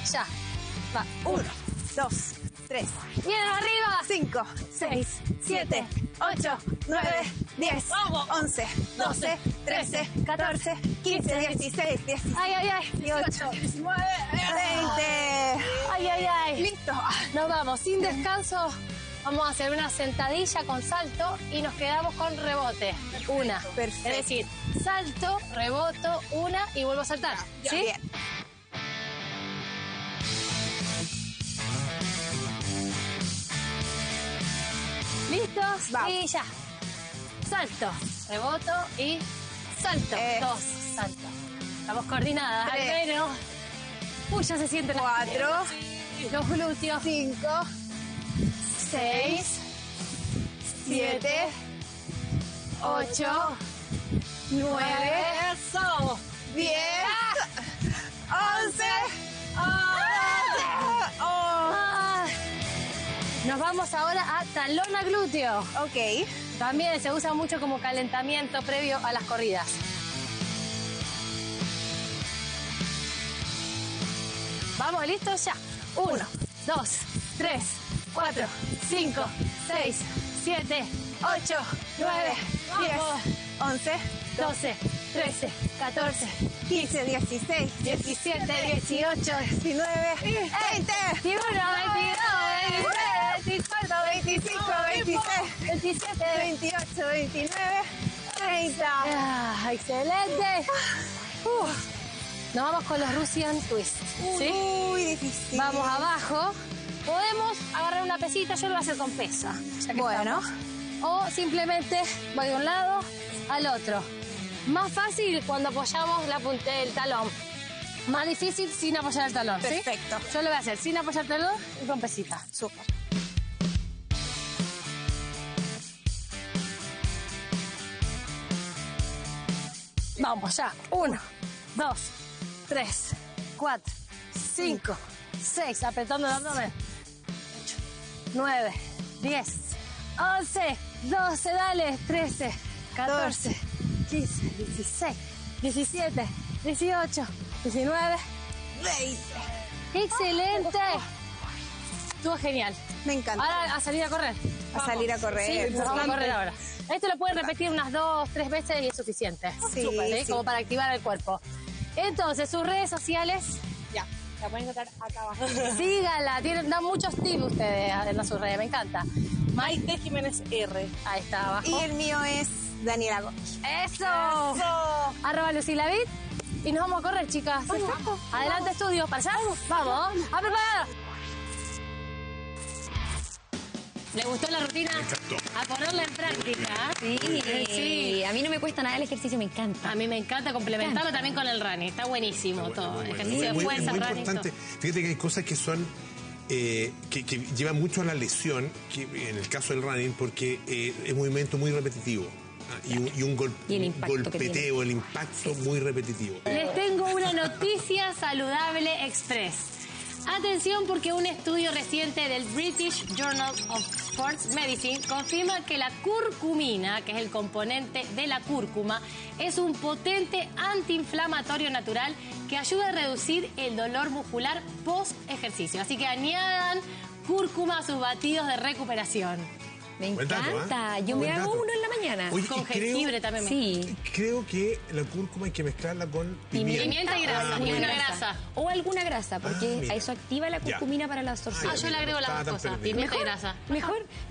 Ya. Va. 1, 2, 3, Bien, arriba. 5, 6, 7, 8, 9, 10, 11, 12, 13, 14, 15, 16, 17, Ay, ay, ay. 18, 19, 20. Ay, ay, ay. Listo. Nos vamos sin descanso. Vamos a hacer una sentadilla con salto y nos quedamos con rebote. Una. Perfecto. Es decir, salto, reboto, una y vuelvo a saltar. ¿Sí? Bien. ¿Listos? Vamos. Y ya. Salto, reboto y salto. Eso. 2, salto. Estamos coordinadas, al 3. menos. Uy, ya se sienten las 4, piernas. Los glúteos. 5, 6, 7, 8, 9, 10, 11. Ah. Nos vamos ahora a talón a glúteo. Ok. También se usa mucho como calentamiento previo a las corridas. Vamos, ¿listos? Ya. 1, 2, 3, 4, 5, 6, 7, 8, 9, 10, 11, 12, 13, 14, 15, 16, 17, 18, 19, 20, 21, 22, 23, 24, 25, 26, 27, 28, 29, 30. Ah, excelente. Nos vamos con los Russian Twist. ¿Sí? Muy difícil. Vamos abajo. Podemos agarrar una pesita, yo lo voy a hacer con pesa. Ya que Bueno. estamos. O simplemente voy de un lado al otro. Más fácil cuando apoyamos la punta del talón. Más difícil sin apoyar el talón. ¿sí? Perfecto. Yo lo voy a hacer sin apoyar el talón y con pesita. Súper. Vamos ya. 1, 2, 3, 4, 5, 6. Apretando el abdomen. 8, 9, 10, 11, 12, dale. 13, 14, 15, 16, 17, 18, 19. 20. ¡Excelente! Estuvo genial. Me encanta. Ahora a salir a correr. A salir a correr. Sí, vamos a correr ahora. Esto lo pueden repetir unas 2, 3 veces y es suficiente. Sí, sí. Como para activar el cuerpo. Entonces, sus redes sociales, Ya, la pueden encontrar acá abajo. síganla. Dan muchos tips ustedes en sus redes, me encanta. Maite Jiménez R. Ahí está abajo. Y el mío es Daniela Gómez. ¡Eso! ¡Arroba Lucilavit! Y nos vamos a correr, chicas. Adelante, estudio. ¿Para allá? Vamos. ¡A preparar! ¿Le gustó la rutina? A ponerla en práctica. Sí. A mí no me cuesta nada el ejercicio, me encanta. A mí me encanta complementarlo también con el running. Está buenísimo todo. Ejercicio de Muy fuerza, running. importante. Todo. Fíjate que hay cosas que son que llevan mucho a la lesión, que en el caso del running, porque es movimiento muy repetitivo. Y un Y el impacto que golpeteo, tiene. el impacto muy repetitivo. Les tengo una noticia saludable express. Atención porque un estudio reciente del British Journal of Sports Medicine confirma que la curcumina, que es el componente de la cúrcuma, es un potente antiinflamatorio natural que ayuda a reducir el dolor muscular post ejercicio. Así que añadan cúrcuma a sus batidos de recuperación. Me Buen dato, encanta. Yo Buen me hago dato. uno en la mañana. Oye, Con y creo- jengibre también. Sí. Creo que la cúrcuma hay que mezclarla con pimienta. Pimienta y grasa, muy y una bien. grasa. O alguna grasa, porque mira. eso activa la curcumina para la absorción. Ah, yo le agrego las Estaba dos tan cosas, perdido. pimienta y grasa. Mejor.